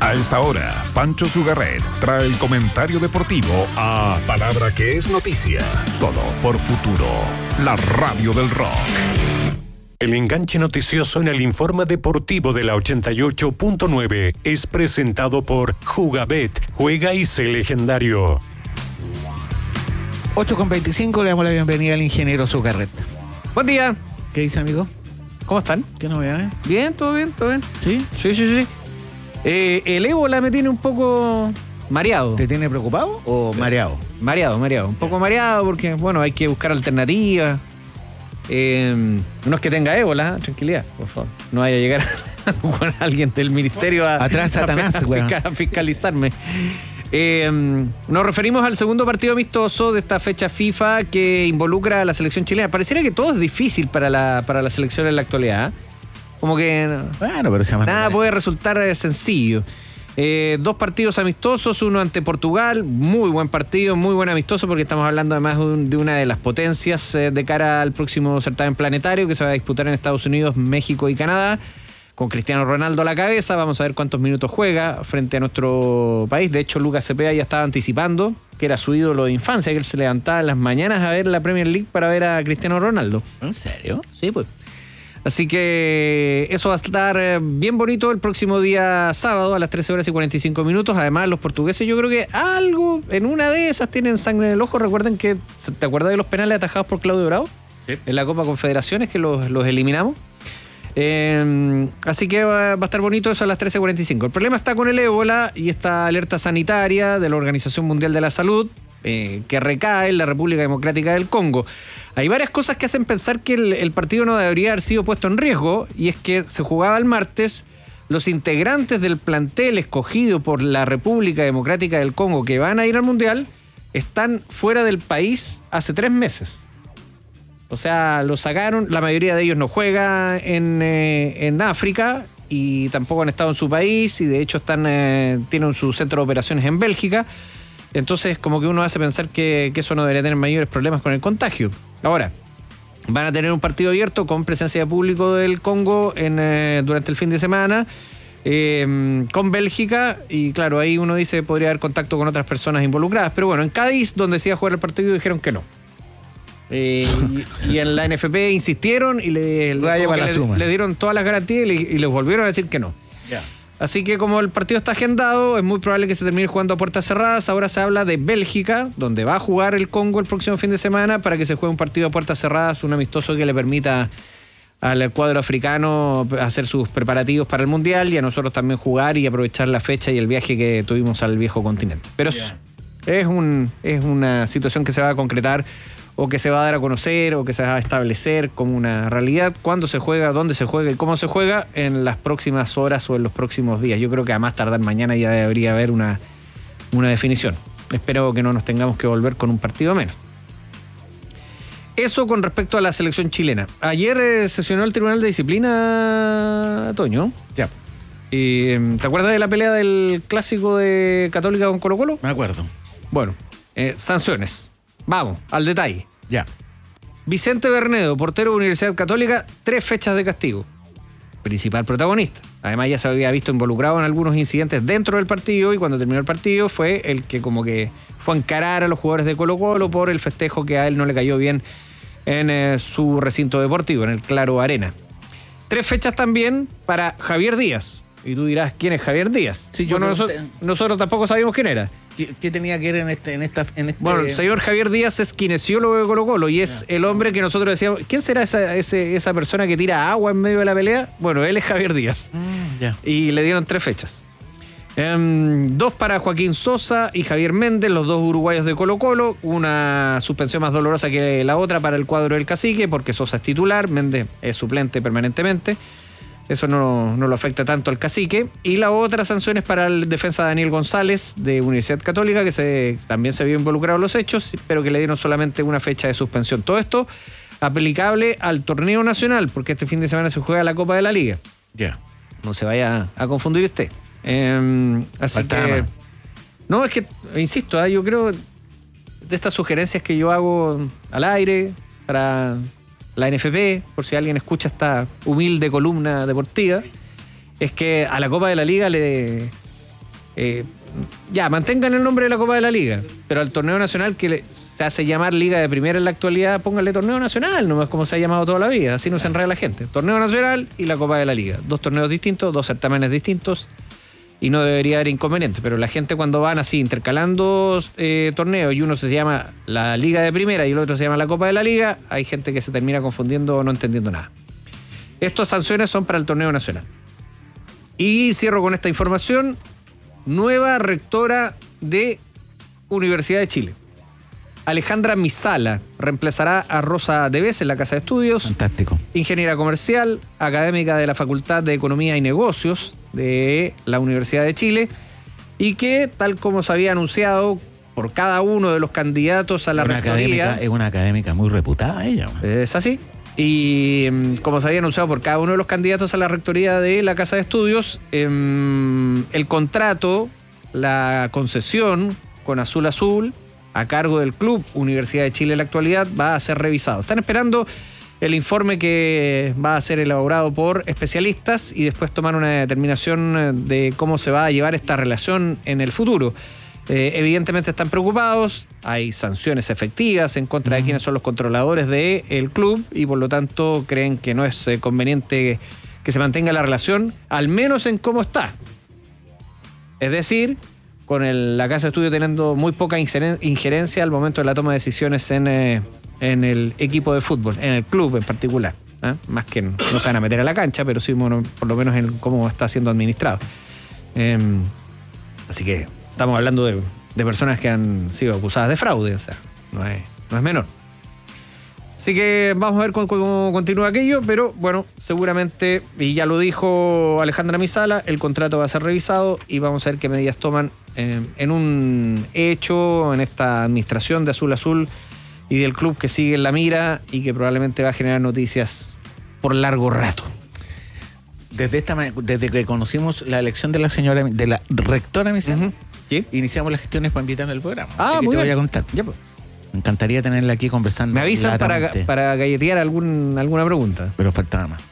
A esta hora, Pancho Zugarret trae el comentario deportivo a Palabra que es noticia, solo por Futuro, la radio del rock. El enganche noticioso en el informe deportivo de la 88.9 es presentado por Jugabet, juega y sé legendario. 8:25, le damos la bienvenida al ingeniero Zugarret. Buen día. ¿Qué dice, amigo? ¿Cómo están? ¿Qué novedades? Bien, todo bien, todo bien. ¿Sí? Sí. El ébola me tiene un poco mareado. ¿Te tiene preocupado o mareado? Mareado. Un poco mareado porque, bueno, hay que buscar alternativas. No es que tenga ébola, tranquilidad, por favor. No vaya a llegar con alguien del ministerio Atrás Satanás, a fiscalizarme. Nos referimos al segundo partido amistoso de esta fecha FIFA que involucra a la selección chilena. Pareciera que todo es difícil para la selección en la actualidad. Como que bueno, pero se llama nada puede resultar sencillo. 2 partidos amistosos, uno ante Portugal, muy buen partido, muy buen amistoso, porque estamos hablando además de una de las potencias de cara al próximo certamen planetario que se va a disputar en Estados Unidos, México y Canadá, con Cristiano Ronaldo a la cabeza. Vamos a ver cuántos minutos juega frente a nuestro país. De hecho, Lucas Cepeda ya estaba anticipando que era su ídolo de infancia, que él se levantaba en las mañanas a ver la Premier League para ver a Cristiano Ronaldo. ¿En serio? Sí, pues. Así que eso va a estar bien bonito el próximo día sábado a las 13:45. Además, los portugueses, yo creo que algo, en una de esas tienen sangre en el ojo. Recuerden que, ¿te acuerdas de los penales atajados por Claudio Bravo? Sí. En la Copa Confederaciones, que los eliminamos. Así que va a estar bonito eso a las 13:45. El problema está con el ébola y esta alerta sanitaria de la Organización Mundial de la Salud, que recae en la República Democrática del Congo. Hay varias cosas que hacen pensar que el partido no debería haber sido puesto en riesgo, y es que se jugaba el martes. Los integrantes del plantel escogido por la República Democrática del Congo que van a ir al Mundial están fuera del país hace 3 meses. O sea, lo sacaron, la mayoría de ellos no juega en África y tampoco han estado en su país, y de hecho tienen su centro de operaciones en Bélgica. Entonces, como que uno hace pensar que eso no debería tener mayores problemas con el contagio. Ahora, van a tener un partido abierto con presencia de público del Congo durante el fin de semana con Bélgica, y claro, ahí uno dice podría haber contacto con otras personas involucradas. Pero bueno, en Cádiz, donde se iba a jugar el partido, dijeron que no. Y en la NFP insistieron y le dieron todas las garantías y les volvieron a decir que no. Ya. Así que como el partido está agendado, es muy probable que se termine jugando a puertas cerradas. Ahora se habla de Bélgica, donde va a jugar el Congo el próximo fin de semana, para que se juegue un partido a puertas cerradas, un amistoso que le permita al cuadro africano hacer sus preparativos para el Mundial, y a nosotros también jugar y aprovechar la fecha y el viaje que tuvimos al viejo continente. Pero es una situación que se va a concretar, o que se va a dar a conocer, o que se va a establecer como una realidad cuándo se juega, dónde se juega y cómo se juega en las próximas horas o en los próximos días. Yo creo que a más tardar mañana ya debería haber una definición. Espero que no nos tengamos que volver con un partido menos. Eso con respecto a la selección chilena. Ayer sesionó el Tribunal de Disciplina, Toño. Ya. ¿Te acuerdas de la pelea del clásico de Católica con Colo-Colo? Me acuerdo. Bueno, sanciones. Vamos, al detalle. Ya. Vicente Bernedo, portero de Universidad Católica, 3 fechas de castigo. Principal protagonista. Además, ya se había visto involucrado en algunos incidentes dentro del partido, y cuando terminó el partido fue el que como que fue a encarar a los jugadores de Colo-Colo por el festejo que a él no le cayó bien en su recinto deportivo, en el Claro Arena. 3 fechas también para Javier Díaz. Y tú dirás, ¿quién es Javier Díaz? Sí, bueno, nosotros tampoco sabíamos quién era. ¿Qué tenía que ver en este? Bueno, el señor Javier Díaz es kinesiólogo de Colo-Colo y es el hombre que nosotros decíamos, ¿quién será esa persona que tira agua en medio de la pelea? Bueno, él es Javier Díaz. Ya. Y le dieron 3 fechas. 2 para Joaquín Sosa y Javier Méndez, los 2 uruguayos de Colo-Colo. Una suspensión más dolorosa que la otra para el cuadro del Cacique, porque Sosa es titular, Méndez es suplente permanentemente. Eso no lo afecta tanto al Cacique. Y la otra sanción es para el defensa Daniel González de Universidad Católica, que también se vio involucrado en los hechos, pero que le dieron solamente una fecha de suspensión. Todo esto aplicable al torneo nacional, porque este fin de semana se juega la Copa de la Liga. Ya. No se vaya a confundir usted. Así Faltaba que... más. No, es que, insisto, yo creo de estas sugerencias que yo hago al aire para la NFP, por si alguien escucha esta humilde columna deportiva, es que a la Copa de la Liga le Ya, mantengan el nombre de la Copa de la Liga, pero al torneo nacional se hace llamar Liga de Primera en la actualidad, pónganle torneo nacional, no es como se ha llamado toda la vida, así no se enreda la gente. Torneo nacional y la Copa de la Liga. 2 torneos distintos, 2 certámenes distintos, y no debería haber inconveniente, pero la gente cuando van así intercalando torneos y uno se llama la Liga de Primera y el otro se llama la Copa de la Liga, hay gente que se termina confundiendo o no entendiendo nada. Estas sanciones son para el torneo nacional. Y cierro con esta información. Nueva rectora de Universidad de Chile. Alejandra Misala reemplazará a Rosa Deves en la Casa de Estudios. Fantástico. Ingeniera comercial, académica de la Facultad de Economía y Negocios de la Universidad de Chile, y que, tal como se había anunciado por cada uno de los candidatos a la rectoría... Es una académica muy reputada ella. Es así. Y como se había anunciado por cada uno de los candidatos a la rectoría de la Casa de Estudios, el contrato, la concesión con Azul Azul, a cargo del Club Universidad de Chile en la actualidad, va a ser revisado. Están esperando el informe que va a ser elaborado por especialistas y después tomar una determinación de cómo se va a llevar esta relación en el futuro. Evidentemente están preocupados, hay sanciones efectivas en contra de quienes son los controladores del club y por lo tanto creen que no es conveniente que se mantenga la relación, al menos en cómo está. Es decir, con la Casa de Estudio teniendo muy poca injerencia al momento de la toma de decisiones en el equipo de fútbol, en el club en particular. Más que no se van a meter a la cancha, pero sí por lo menos en cómo está siendo administrado. Así que estamos hablando de personas que han sido acusadas de fraude, o sea, no es menor. Así que vamos a ver cómo continúa aquello, pero bueno, seguramente, y ya lo dijo Alejandra Misala, el contrato va a ser revisado y vamos a ver qué medidas toman en un hecho, en esta administración de Azul Azul y del club que sigue en la mira y que probablemente va a generar noticias por largo rato. Desde que conocimos la elección de la rectora Misala, ¿Sí? iniciamos las gestiones para invitarla al programa. Ah, Así que muy te voy bien. a contar. Ya, pues. Me encantaría tenerla aquí conversando. Me avisan largamente, para galletear alguna pregunta. pero faltaba más.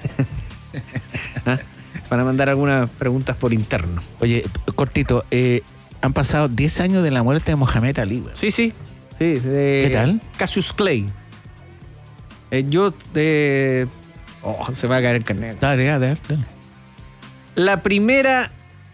Para mandar algunas preguntas por interno. Oye, cortito, han pasado 10 años de la muerte de Mohamed Ali. Güey. Sí. ¿Qué tal? Cassius Clay. Se me va a caer el carnet. Dale. La primera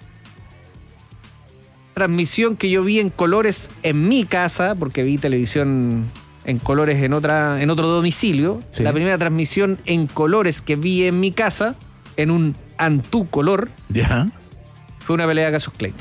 transmisión que yo vi en colores en mi casa, porque vi televisión en colores en otro domicilio, Sí. la primera transmisión en colores que vi en mi casa, en un Antú color, Ya. fue una pelea de Cassius Clay.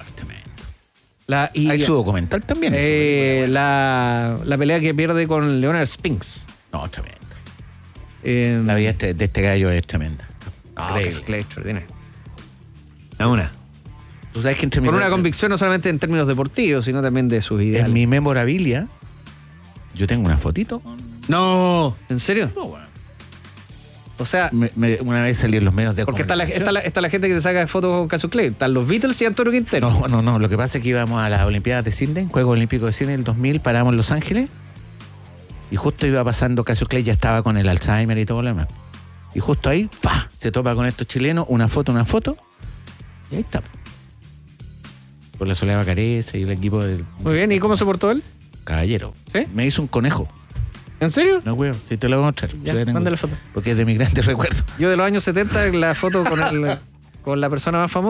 Hay su documental también. La pelea que pierde con Leonard Spinks. No, tremendo. La vida de este gallo es tremenda. Cassius Clay extraordinario. Una. Tú sabes que Con una convicción no solamente en términos deportivos, sino también de sus ideales. En mi memorabilia, yo tengo una fotito con... No, ¿en serio? No, bueno. O sea, Una vez salí en los medios de porque está comunicación. la gente que te saca fotos con Cassius Clay. Están los Beatles y Antonio Quintero. No. Lo que pasa es que íbamos a las Olimpiadas de Sydney, Juegos Olímpicos de Sydney del 2000, paramos en Los Ángeles y justo iba pasando Cassius Clay, ya estaba con el Alzheimer y todo lo demás. Y justo ahí, ¡fa! Se topa con estos chilenos, una foto, y ahí está. Por la Soledad Bacareza y el equipo del... Muy bien, ¿y cómo se portó él? Caballero. ¿Sí? Me hizo un conejo. ¿En serio? No, weón, si te lo voy a mostrar. Ya, Sí, la tengo. mándale foto. Porque es de mi grande recuerdo. Yo de los años 70, la foto con la persona más famosa.